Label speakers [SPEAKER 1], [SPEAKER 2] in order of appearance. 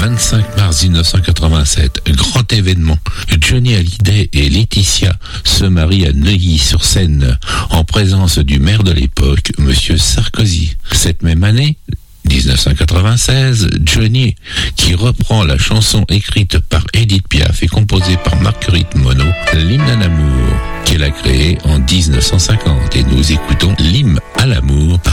[SPEAKER 1] 25 mars 1987, grand événement. Johnny Hallyday et Laetitia se marient à Neuilly-sur-Seine, en présence du maire de l'époque, Monsieur Sarkozy. Cette même année, 1996, Johnny, qui reprend la chanson écrite par Edith Piaf et composée par Marguerite Monod, l'hymne à l'amour, qu'elle a créé en 1950. Et nous écoutons l'hymne à l'amour par